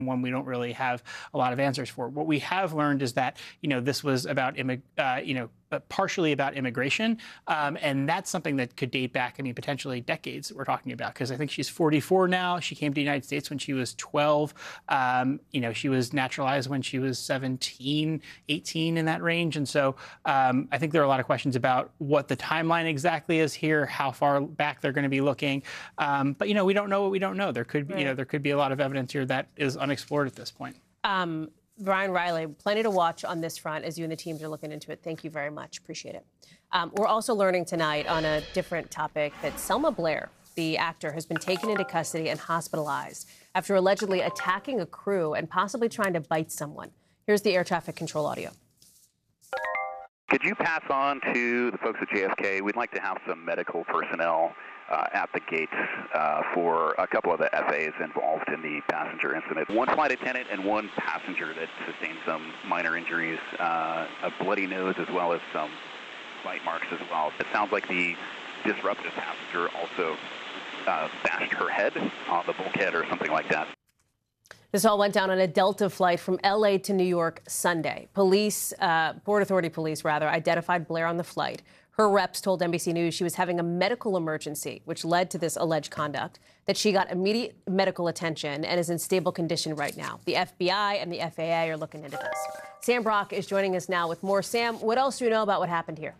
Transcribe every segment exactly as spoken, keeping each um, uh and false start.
one we don't really have a lot of answers for. What we have learned is that, you know, this was about, immig- uh, you know, partially about immigration, um, and that's something that could date back, I mean, potentially decades that we're talking about, because I think she's forty-four now. She came to the United States when she was twelve. Um, you know, she was naturalized when she was seventeen, eighteen, in that range. And so um, I think there are a lot of questions about what the timeline exactly is here, how far back they're going to be looking. Um, but, you know, we don't know what we don't know. There could be, right. you know, there could be a lot of evidence here that is unexplored at this point. Um, Brian Riley, plenty to watch on this front as you and the teams are looking into it. Thank you very much. Appreciate it. Um, we're also learning tonight on a different topic that Selma Blair, the actor, has been taken into custody and hospitalized after allegedly attacking a crew and possibly trying to bite someone. Here's the air traffic control audio. Could you pass on to the folks at J F K? We'd like to have some medical personnel uh, at the gates uh, for a couple of the F As involved in the passenger incident. One flight attendant and one passenger that sustained some minor injuries, uh, a bloody nose as well as some bite marks as well. It sounds like the disruptive passenger also uh, bashed her head on the bulkhead or something like that. This all went down on a Delta flight from L A to New York Sunday. Police, uh, Port Authority police, rather, identified Blair on the flight. Her reps told N B C News she was having a medical emergency, which led to this alleged conduct, that she got immediate medical attention and is in stable condition right now. The F B I and the F A A are looking into this. Sam Brock is joining us now with more. Sam, what else do you know about what happened here?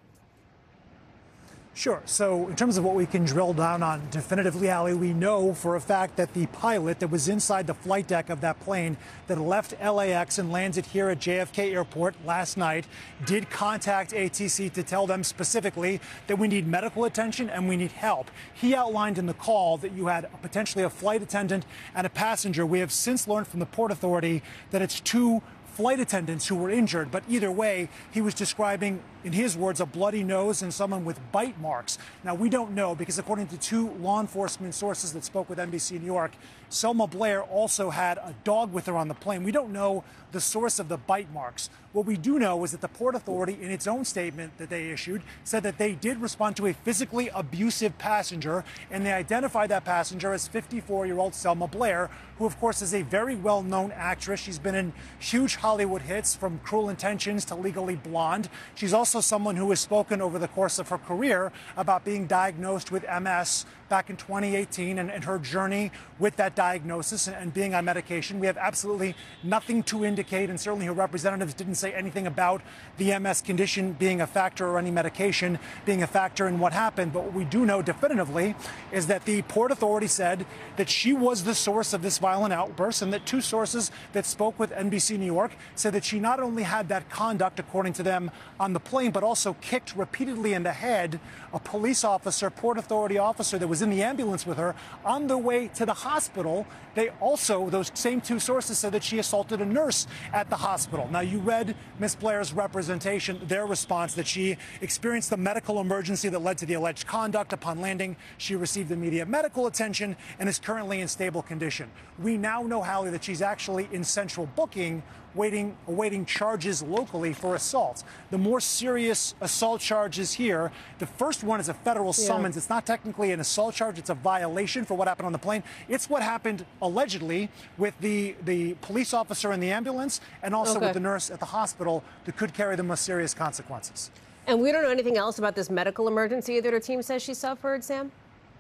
Sure. So in terms of what we can drill down on definitively, Ali, we know for a fact that the pilot that was inside the flight deck of that plane that left L A X and landed here at J F K Airport last night did contact A T C to tell them specifically that we need medical attention and we need help. He outlined in the call that you had potentially a flight attendant and a passenger. We have since learned from the Port Authority that it's two flight attendants who were injured, but either way, he was describing, in his words, a bloody nose and someone with bite marks. Now, we don't know because according to two law enforcement sources that spoke with N B C New York, Selma Blair also had a dog with her on the plane. We don't know the source of the bite marks. What we do know is that the Port Authority, in its own statement that they issued, said that they did respond to a physically abusive passenger, and they identified that passenger as fifty-four-year-old Selma Blair, who, of course, is a very well-known actress. She's been in huge Hollywood hits, from Cruel Intentions to Legally Blonde. She's also someone who has spoken over the course of her career about being diagnosed with M S back in twenty eighteen and, and her journey with that diagnosis and, and being on medication. We have absolutely nothing to indicate, and certainly her representatives didn't say anything about the M S condition being a factor or any medication being a factor in what happened. But what we do know definitively is that the Port Authority said that she was the source of this violent outburst, and that two sources that spoke with N B C New York said that she not only had that conduct, according to them, on the plane, but also kicked repeatedly in the head a police officer, Port Authority officer that was in the ambulance with her on the way to the hospital. They also, those same two sources, said that she assaulted a nurse at the hospital. Now, you read Miss Blair's representation, their response, that she experienced the medical emergency that led to the alleged conduct. Upon landing, she received immediate medical attention and is currently in stable condition. We now know, Hallie, that she's actually in central booking, waiting, awaiting charges locally for assault. The more serious assault charges here, the first one is a federal yeah. summons. It's not technically an assault charge. It's a violation for what happened on the plane. It's what happened allegedly with the, the police officer in the ambulance and also okay. with the nurse at the hospital that could carry the most serious consequences. And we don't know anything else about this medical emergency that her team says she suffered, Sam?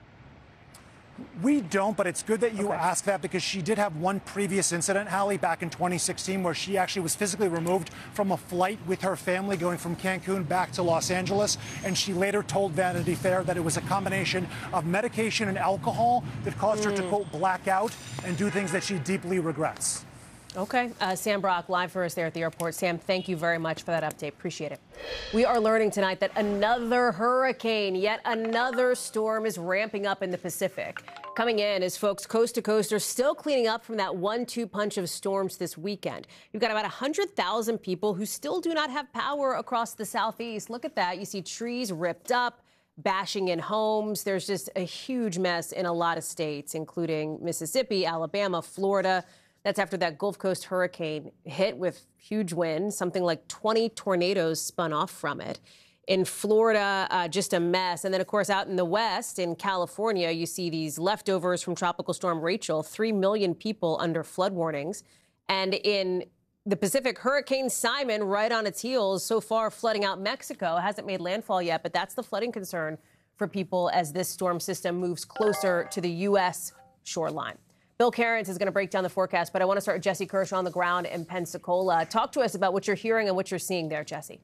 We don't, but it's good that you okay. ask that, because she did have one previous incident, Hallie, back in twenty sixteen, where she actually was physically removed from a flight with her family going from Cancun back to Los Angeles. And she later told Vanity Fair that it was a combination of medication and alcohol that caused mm. her to, quote, black out and do things that she deeply regrets. Okay. Uh, Sam Brock, live for us there at the airport. Sam, thank you very much for that update. Appreciate it. We are learning tonight that another hurricane, yet another storm, is ramping up in the Pacific. Coming in as folks coast to coast are still cleaning up from that one two punch of storms this weekend. You've got about one hundred thousand people who still do not have power across the southeast. Look at that. You see trees ripped up, bashing in homes. There's just a huge mess in a lot of states, including Mississippi, Alabama, Florida. That's after that Gulf Coast hurricane hit with huge winds. Something like twenty tornadoes spun off from it. In Florida, uh, just a mess. And then, of course, out in the West, in California, you see these leftovers from Tropical Storm Rachel, three million people under flood warnings. And in the Pacific, Hurricane Simon, right on its heels, so far flooding out Mexico, hasn't made landfall yet, but that's the flooding concern for people as this storm system moves closer to the U S shoreline. Bill Cairns is going to break down the forecast, but I want to start with Jesse Kirsch on the ground in Pensacola. Talk to us about what you're hearing and what you're seeing there, Jesse.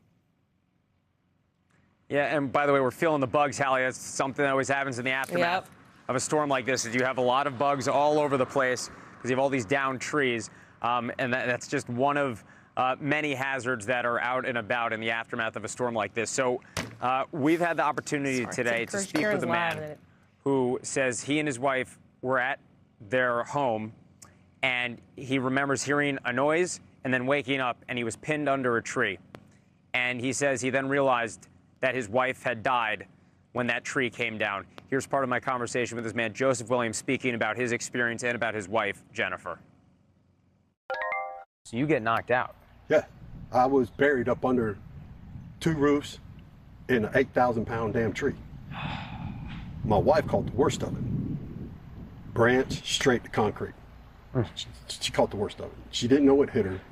Yeah, and by the way, we're feeling the bugs, Hallie. That's something that always happens in the aftermath Yep. of a storm like this, is you have a lot of bugs all over the place because you have all these downed trees. Um, and that, that's just one of uh, many hazards that are out and about in the aftermath of a storm like this. So uh, we've had the opportunity Sorry, today to speak with a man who says he and his wife were at their home, and he remembers hearing a noise and then waking up, and he was pinned under a tree. And he says he then realized that his wife had died when that tree came down. Here's part of my conversation with this man, Joseph Williams, speaking about his experience and about his wife, Jennifer. So you get knocked out. Yeah, I was buried up under two roofs in an eight thousand pound damn tree. My wife caught the worst of it. Branch straight to concrete. She, she caught the worst of it. She didn't know what hit her.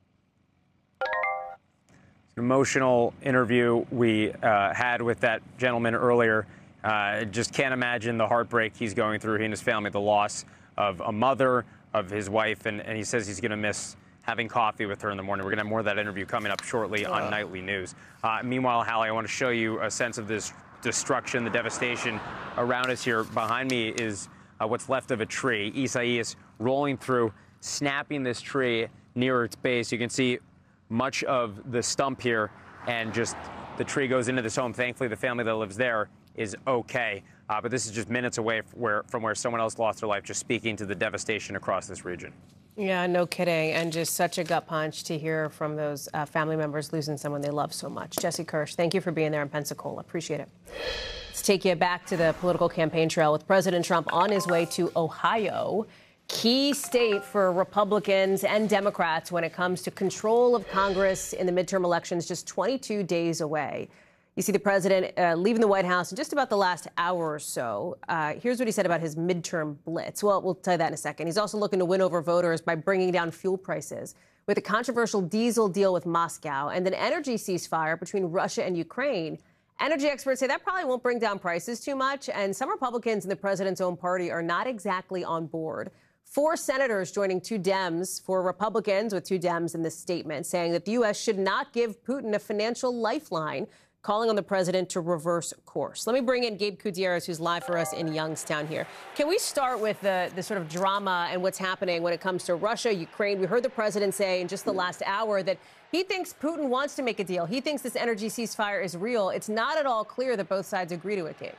Emotional interview we uh, had with that gentleman earlier. Uh, just can't imagine the heartbreak he's going through, he and his family, the loss of a mother, of his wife, and, and he says he's going to miss having coffee with her in the morning. We're going to have more of that interview coming up shortly on uh. Nightly News. Uh, meanwhile, Hallie, I want to show you a sense of this destruction, the devastation around us here. Behind me is uh, what's left of a tree. Isaias rolling through, snapping this tree near its base. You can see much of the stump here, and just the tree goes into this home. Thankfully, the family that lives there is okay. Uh, but this is just minutes away from where, from where someone else lost their life, just speaking to the devastation across this region. Yeah, no kidding. And just such a gut punch to hear from those uh, family members losing someone they love so much. Jesse Kirsch, thank you for being there in Pensacola. Appreciate it. Let's take you back to the political campaign trail with President Trump on his way to Ohio. Key state for Republicans and Democrats when it comes to control of Congress in the midterm elections, just twenty-two days away. You see the president uh, leaving the White House in just about the last hour or so. Uh, here's what he said about his midterm blitz. Well, we'll tell you that in a second. He's also looking to win over voters by bringing down fuel prices with a controversial diesel deal with Moscow and an energy ceasefire between Russia and Ukraine. Energy experts say that probably won't bring down prices too much, and some Republicans in the president's own party are not exactly on board. Four senators joining two Dems, four Republicans with two Dems in this statement, saying that the U S should not give Putin a financial lifeline, calling on the president to reverse course. Let me bring in Gabe Gutierrez, who's live for us in Youngstown here. Can we start with the, the sort of drama and what's happening when it comes to Russia, Ukraine? We heard the president say in just the last hour that he thinks Putin wants to make a deal. He thinks this energy ceasefire is real. It's not at all clear that both sides agree to it, Gabe.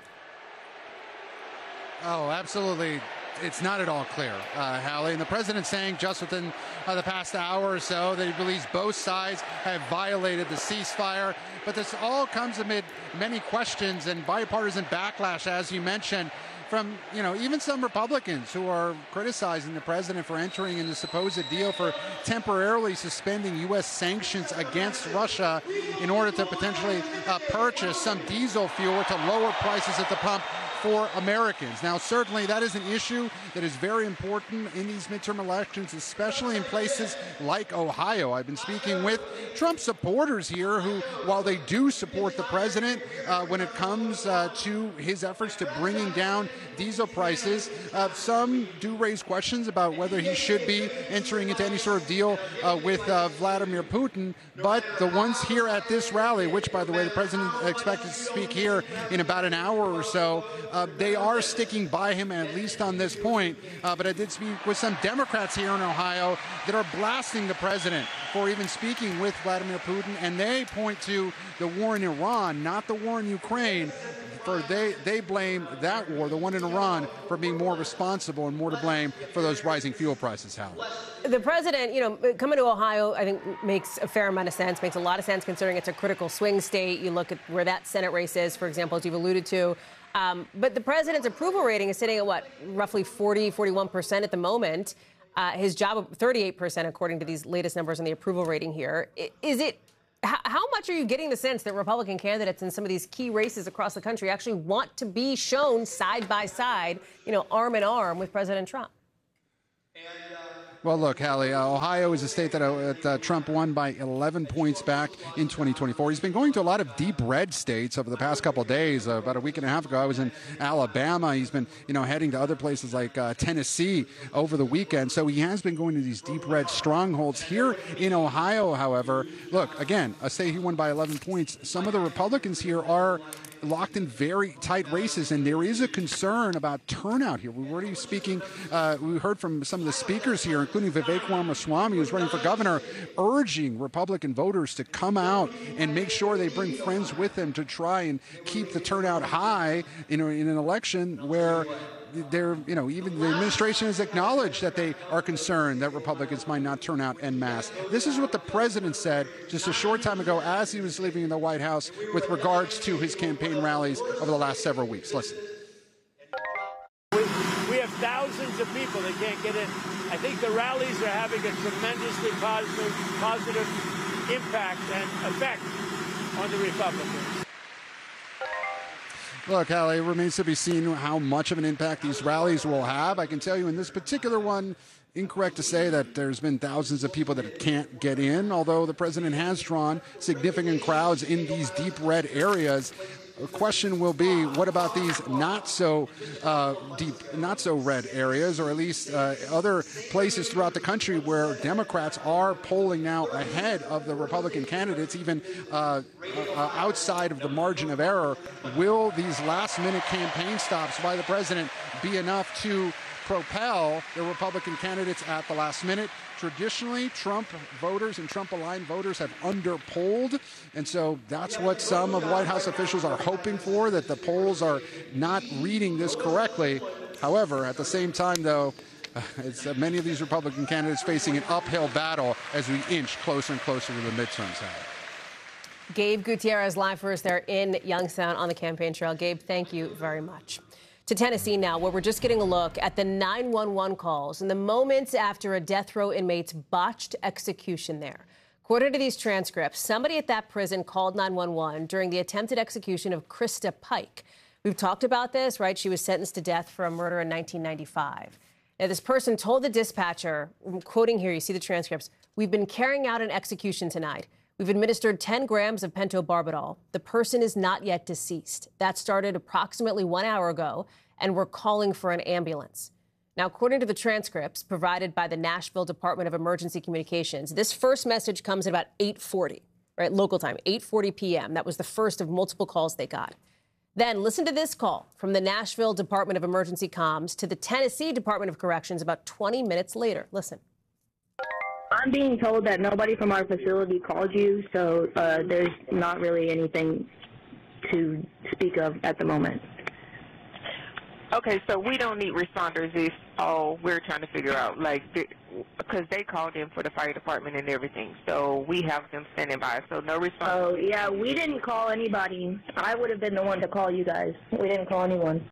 Oh, absolutely. It's not at all clear, uh, Hallie. And the president saying just within uh, the past hour or so that he believes both sides have violated the ceasefire. But this all comes amid many questions and bipartisan backlash, as you mentioned, from, you know, even some Republicans who are criticizing the president for entering into a supposed deal for temporarily suspending U S sanctions against Russia in order to potentially uh, purchase some diesel fuel to lower prices at the pump for Americans. Now, certainly that is an issue that is very important in these midterm elections, especially in places like Ohio. I've been speaking with Trump supporters here who, while they do support the president uh, when it comes uh, to his efforts to bringing down diesel prices, uh, some do raise questions about whether he should be entering into any sort of deal uh, with uh, Vladimir Putin. But the ones here at this rally, which, by the way, the president expected to speak here in about an hour or so, Uh, they are sticking by him, at least on this point. Uh, but I did speak with some Democrats here in Ohio that are blasting the president for even speaking with Vladimir Putin. And they point to the war in Iran, not the war in Ukraine. For they, they blame that war, the one in Iran, for being more responsible and more to blame for those rising fuel prices, Hal. The president, you know, coming to Ohio, I think makes a fair amount of sense, makes a lot of sense considering it's a critical swing state. You look at where that Senate race is, for example, as you've alluded to. Um, but the president's approval rating is sitting at what, roughly forty, forty-one percent at the moment. Uh, his job, thirty-eight percent, according to these latest numbers on the approval rating here. Is it How, how much are you getting the sense that Republican candidates in some of these key races across the country actually want to be shown side by side, you know, arm in arm with President Trump? Well, look, Hallie, uh, Ohio is a state that, uh, that uh, Trump won by eleven points back in twenty twenty-four. He's been going to a lot of deep red states over the past couple of days. Uh, about a week and a half ago, I was in Alabama. He's been, you know, heading to other places like uh, Tennessee over the weekend. So he has been going to these deep red strongholds. Here in Ohio, however, look, again, a state he won by eleven points. Some of the Republicans here are locked in very tight races, and there is a concern about turnout here. We were already speaking, uh, we heard from some of the speakers here, including Vivek Ramaswamy, who's running for governor, urging Republican voters to come out and make sure they bring friends with them to try and keep the turnout high, you know, in an election where they're, you know, even the administration has acknowledged that they are concerned that Republicans might not turn out en masse. This is what the president said just a short time ago as he was leaving the White House with regards to his campaign rallies over the last several weeks. Listen. We, we have thousands of people that can't get in. I think the rallies are having a tremendously positive, positive impact and effect on the Republicans. Look, Hallie, it remains to be seen how much of an impact these rallies will have. I can tell you in this particular one, incorrect to say that there's been thousands of people that can't get in, although the president has drawn significant crowds in these deep red areas. The question will be, what about these not so uh, deep, not so red areas, or at least uh, other places throughout the country where Democrats are polling now ahead of the Republican candidates, even uh, uh, outside of the margin of error? Will these last-minute campaign stops by the president be enough to propel the Republican candidates at the last minute? Traditionally, Trump voters and Trump-aligned voters have underpolled, and so that's what some of White House officials are hoping for, that the polls are not reading this correctly. However, at the same time, though, it's uh, many of these Republican candidates facing an uphill battle as we inch closer and closer to the midterms. Gabe Gutierrez live for us there in Youngstown on the campaign trail. Gabe, thank you very much. To Tennessee now, where we're just getting a look at the nine one one calls and the moments after a death row inmate's botched execution there. According to these transcripts, somebody at that prison called nine one one during the attempted execution of Krista Pike. We've talked about this, right? She was sentenced to death for a murder in nineteen ninety-five. Now, this person told the dispatcher, I'm quoting here, you see the transcripts, "We've been carrying out an execution tonight. We've administered ten grams of pentobarbital. The person is not yet deceased. That started approximately one hour ago, and we're calling for an ambulance." Now, according to the transcripts provided by the Nashville Department of Emergency Communications, this first message comes at about eight forty, right, local time, eight forty p m That was the first of multiple calls they got. Then listen to this call from the Nashville Department of Emergency Comms to the Tennessee Department of Corrections about twenty minutes later. Listen. I'm being told that nobody from our facility called you, so uh, there's not really anything to speak of at the moment. Okay, so we don't need responders if all we're trying to figure out, like, because they called in for the fire department and everything, so we have them standing by, so no responders. Oh, yeah, we didn't call anybody. I would have been the one to call you guys. We didn't call anyone.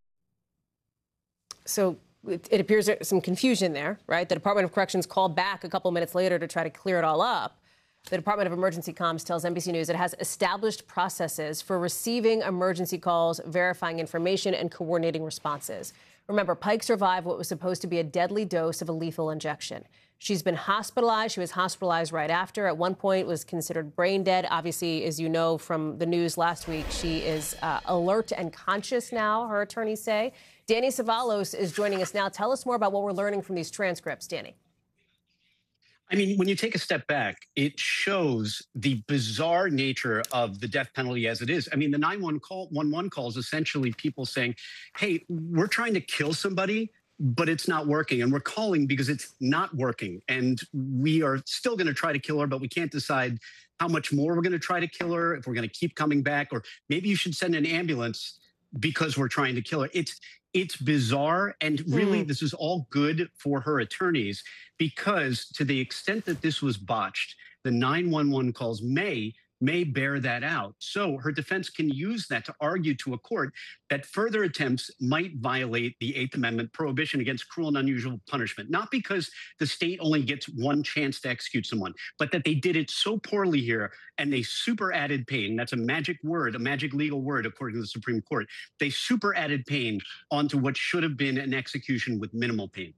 So it, it appears there's some confusion there, right? The Department of Corrections called back a couple minutes later to try to clear it all up. The Department of Emergency Comms tells N B C News it has established processes for receiving emergency calls, verifying information, and coordinating responses. Remember, Pike survived what was supposed to be a deadly dose of a lethal injection. She's been hospitalized. She was hospitalized right after. At one point was considered brain dead. Obviously, as you know from the news last week, she is uh, alert and conscious now, her attorneys say. Danny Savalos is joining us now. Tell us more about what we're learning from these transcripts, Danny. I mean, when you take a step back, it shows the bizarre nature of the death penalty as it is. I mean, the nine one one call is essentially people saying, hey, we're trying to kill somebody, but it's not working. And we're calling because it's not working. And we are still going to try to kill her, but we can't decide how much more we're going to try to kill her, if we're going to keep coming back, or maybe you should send an ambulance because we're trying to kill her. It's It's bizarre, and really, mm. this is all good for her attorneys, because to the extent that this was botched, the nine one one calls may may bear that out. So her defense can use that to argue to a court that further attempts might violate the Eighth Amendment prohibition against cruel and unusual punishment, not because the state only gets one chance to execute someone, but that they did it so poorly here and they super added pain. That's a magic word, a magic legal word, according to the Supreme Court. They super added pain onto what should have been an execution with minimal pain.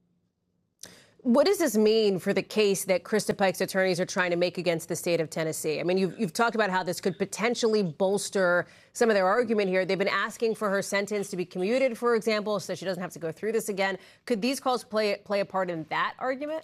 What does this mean for the case that Krista Pike's attorneys are trying to make against the state of Tennessee? I mean, you've, you've talked about how this could potentially bolster some of their argument here. They've been asking for her sentence to be commuted, for example, so she doesn't have to go through this again. Could these calls play, play a part in that argument?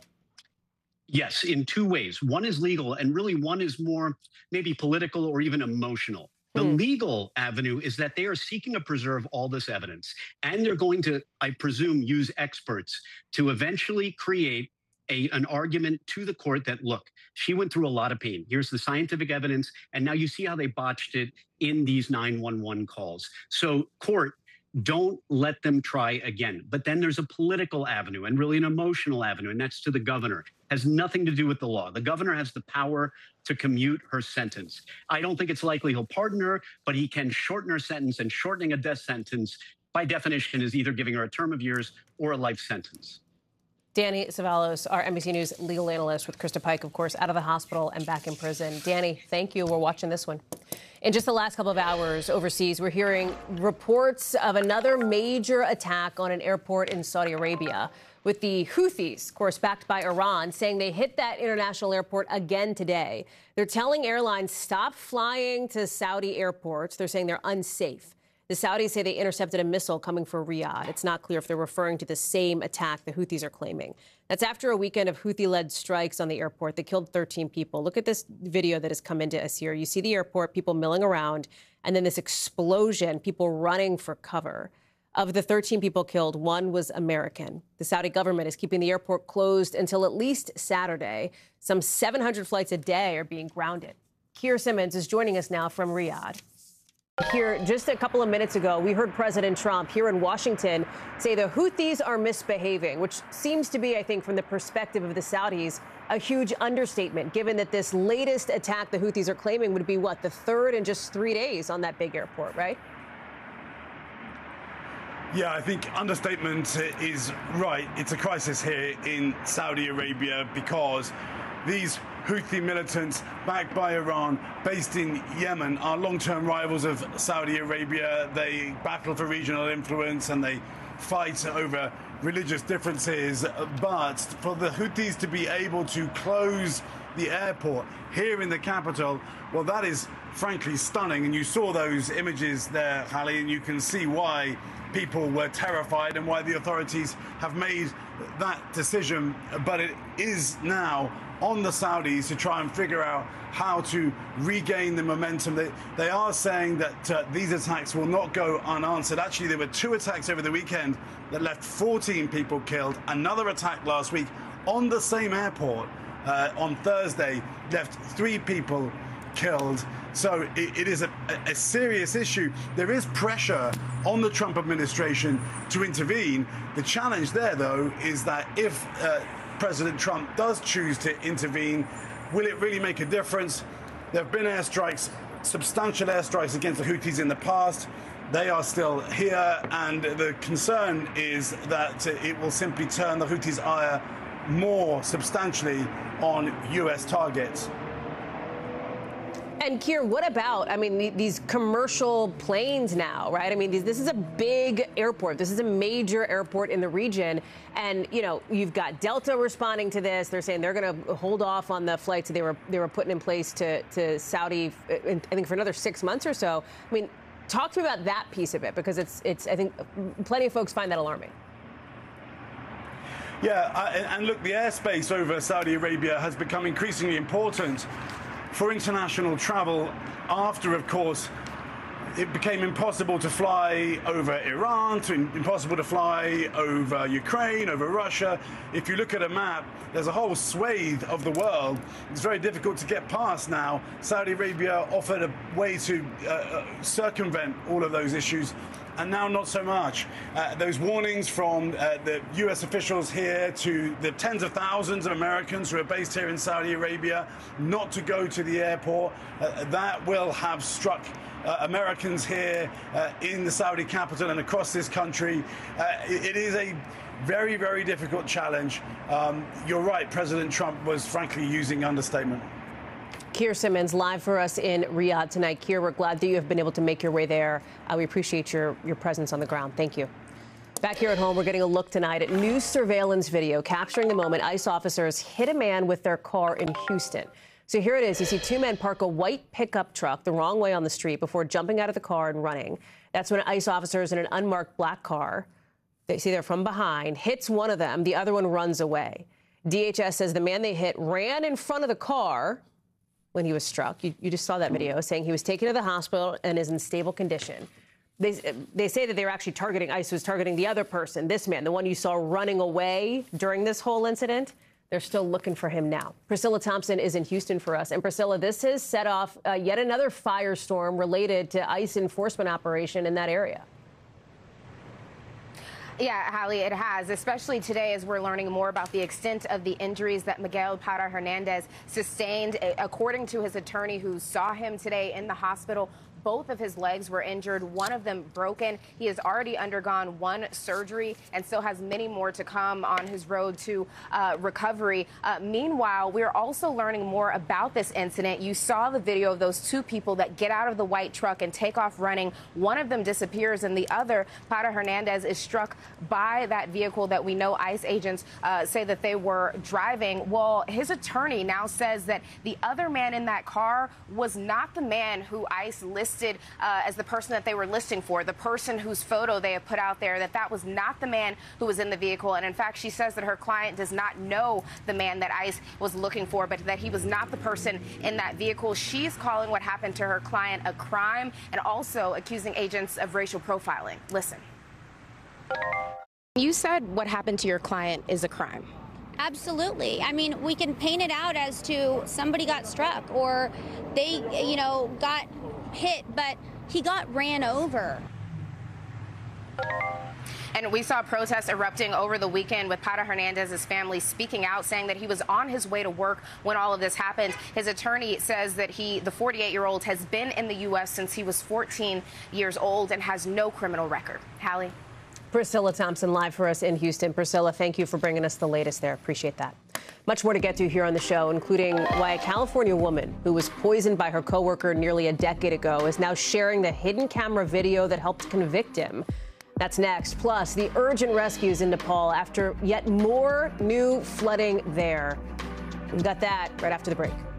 Yes, in two ways. One is legal, and really one is more maybe political or even emotional. The mm. legal avenue is that they are seeking to preserve all this evidence, and they're going to, I presume, use experts to eventually create a, an argument to the court that, look, she went through a lot of pain. Here's the scientific evidence, and now you see how they botched it in these nine one one calls. So, court, don't let them try again. But then there's a political avenue and really an emotional avenue, and that's to the governor. Has nothing to do with the law. The governor has the power to commute her sentence. I don't think it's likely he'll pardon her, but he can shorten her sentence, and shortening a death sentence, by definition, is either giving her a term of years or a life sentence. Danny Cevallos, our N B C News legal analyst, with Krista Pike, of course, out of the hospital and back in prison. Danny, thank you. We're watching this one. In just the last couple of hours overseas, we're hearing reports of another major attack on an airport in Saudi Arabia, with the Houthis, of course, backed by Iran, saying they hit that international airport again today. They're telling airlines stop flying to Saudi airports. They're saying they're unsafe. The Saudis say they intercepted a missile coming for Riyadh. It's not clear if they're referring to the same attack the Houthis are claiming. That's after a weekend of Houthi-led strikes on the airport that killed thirteen people. Look at this video that has come into us here. You see the airport, people milling around, and then this explosion, people running for cover. Of the thirteen people killed, one was American. The Saudi government is keeping the airport closed until at least Saturday. Some seven hundred flights a day are being grounded. Keir Simmons is joining us now from Riyadh. Here, just a couple of minutes ago, we heard President Trump here in Washington say the Houthis are misbehaving, which seems to be, I think, from the perspective of the Saudis, a huge understatement, given that this latest attack the Houthis are claiming would be, what, the third in just three days on that big airport, right? Yeah, I think understatement is right. It's a crisis here in Saudi Arabia because these Houthi militants backed by Iran, based in Yemen, are long-term rivals of Saudi Arabia. They battle for regional influence and they fight over religious differences. But for the Houthis to be able to close the airport here in the capital, well, that is frankly stunning. And you saw those images there, Hallie, and you can see why people were terrified and why the authorities have made that decision. But it is now on the Saudis to try and figure out how to regain the momentum. They, they are saying that uh, these attacks will not go unanswered. Actually, there were two attacks over the weekend that left fourteen people killed. Another attack last week on the same airport uh, on Thursday left three people killed. So it, it is a, a serious issue. There is pressure on the Trump administration to intervene. The challenge there, though, is that if uh, President Trump does choose to intervene, will it really make a difference? There have been airstrikes, substantial airstrikes against the Houthis in the past. They are still here, and the concern is that it will simply turn the Houthis' ire more substantially on U S targets. And Keir, what about, I mean, these commercial planes now, right? I mean, these, this is a big airport. This is a major airport in the region. And, you know, you've got Delta responding to this. They're saying they're going to hold off on the flights that they were they were putting in place to, to Saudi, I think, for another six months or so. I mean, talk to me about that piece of it, because it's, it's I think, plenty of folks find that alarming. Yeah, I, and look, the airspace over Saudi Arabia has become increasingly important for international travel after, of course, it became impossible to fly over Iran, to impossible to fly over Ukraine, over Russia. If you look at a map, there's a whole swathe of the world. It's very difficult to get past now. Saudi Arabia offered a way to uh, circumvent all of those issues and now not so much. Uh, those warnings from uh, the U S officials here to the tens of thousands of Americans who are based here in Saudi Arabia not to go to the airport, uh, that will have struck uh, Americans here uh, in the Saudi capital and across this country. Uh, it, it is a very, very difficult challenge. Um, you're right, President Trump was frankly using understatement. Keir Simmons live for us in Riyadh tonight. Keir, we're glad that you have been able to make your way there. Uh, we appreciate your, your presence on the ground. Thank you. Back here at home, we're getting a look tonight at new surveillance video capturing the moment ICE officers hit a man with their car in Houston. So here it is. You see two men park a white pickup truck the wrong way on the street before jumping out of the car and running. That's when ICE officers in an unmarked black car, they see they're from behind, hits one of them. The other one runs away. D H S says the man they hit ran in front of the car when he was struck. You, you just saw that video, saying he was taken to the hospital and is in stable condition. They, they say that they were actually targeting, ICE was targeting the other person, this man, the one you saw running away during this whole incident. They're still looking for him now. Priscilla Thompson is in Houston for us. And Priscilla, this has set off uh, yet another firestorm related to ICE enforcement operation in that area. Yeah, Hallie, it has, especially today as we're learning more about the extent of the injuries that Miguel Para Hernandez sustained. According to his attorney who saw him today in the hospital, both of his legs were injured, one of them broken. He has already undergone one surgery and still has many more to come on his road to uh, recovery. Uh, meanwhile, we're also learning more about this incident. You saw the video of those two people that get out of the white truck and take off running. One of them disappears, and the other, Para Hernandez, is struck by that vehicle that we know ICE agents uh, say that they were driving. Well, his attorney now says that the other man in that car was not the man who ICE listed Uh, as the person that they were listing for, the person whose photo they have put out there, that that was not the man who was in the vehicle. And in fact, she says that her client does not know the man that ICE was looking for, but that he was not the person in that vehicle. She's calling what happened to her client a crime and also accusing agents of racial profiling. Listen. You said what happened to your client is a crime. Absolutely. I mean, we can paint it out as to somebody got struck or they, you know, got hit, but he got ran over. And we saw protests erupting over the weekend with Para Hernandez's family speaking out, saying that he was on his way to work when all of this happened. His attorney says that he, the forty-eight-year-old, has been in the U S since he was fourteen years old and has no criminal record. Hallie? Priscilla Thompson live for us in Houston. Priscilla, thank you for bringing us the latest there. Appreciate that. Much more to get to here on the show, including why a California woman who was poisoned by her coworker nearly a decade ago is now sharing the hidden camera video that helped convict him. That's next. Plus, the urgent rescues in Nepal after yet more new flooding there. We've got that right after the break.